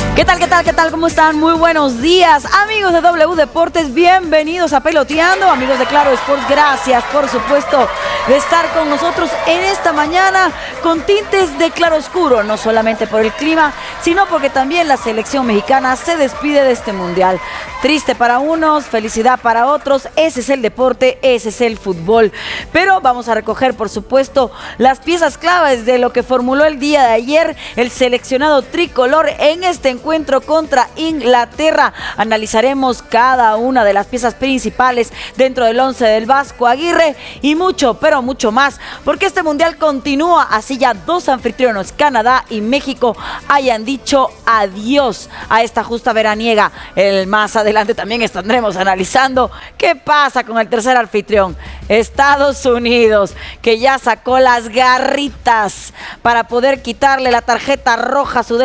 ¿Qué tal, qué tal, qué tal? ¿Cómo están? Muy buenos días, amigos de W Deportes. Bienvenidos a Peloteando. Amigos de Claro Sports, gracias, por supuesto, de estar con nosotros en esta mañana con tintes de claroscuro. No solamente por el clima, sino porque también la selección mexicana se despide de este mundial. Triste para unos, felicidad para otros. Ese es el deporte, ese es el fútbol. Pero vamos a recoger, por supuesto, las piezas claves de lo que formuló el día de ayer el seleccionado tricolor en este encuentro contra Inglaterra. Analizaremos cada una de las piezas principales dentro del once del Vasco Aguirre y mucho, pero mucho más, porque este mundial continúa. Así ya dos anfitriones, Canadá y México, hayan dicho adiós a esta justa veraniega. Más adelante también estaremos analizando qué pasa con el tercer anfitrión, Estados Unidos, que ya sacó las garritas para poder quitarle la tarjeta roja a su